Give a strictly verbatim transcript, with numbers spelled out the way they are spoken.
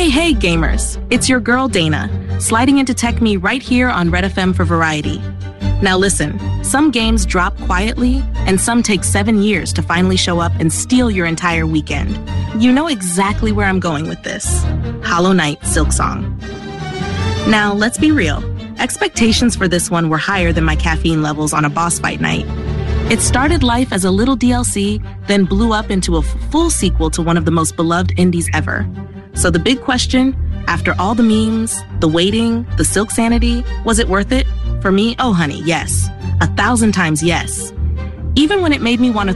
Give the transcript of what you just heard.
Hey, hey, gamers. It's your girl, Dana, sliding into Tech Me right here on Red F M for Variety. Now listen, some games drop quietly, and some take seven years to finally show up and steal your entire weekend. You know exactly where I'm going with this. Hollow Knight Silksong. Now, let's be real. Expectations for this one were higher than my caffeine levels on a boss fight night. It started life as a little D L C, then blew up into a f- full sequel to one of the most beloved indies ever. So the big question, after all the memes, the waiting, the Silk sanity, was it worth it? For me, oh honey, yes. A thousand times yes. Even when it made me want to